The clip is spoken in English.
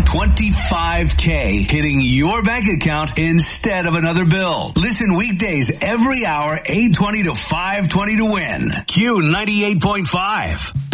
$25K hitting your bank account instead of another bill. Listen weekdays every hour, 8:20 to 5:20 to win. Q 98.5.